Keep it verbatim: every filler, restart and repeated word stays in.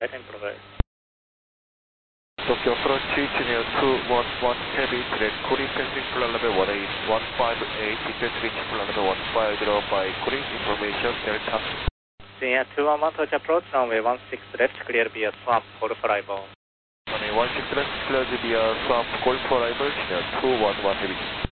Right and progress. Tokyo approach near two one one heavy trade, Kuri passing plan number one eight one five eight, request reach plan number one five zero by Kuri, information Delta. Senior two one one, touch approach, runway one six left, clear via swamp, call for arrival. Runway one six left, clear via swamp, call for arrival, near two one one heavy.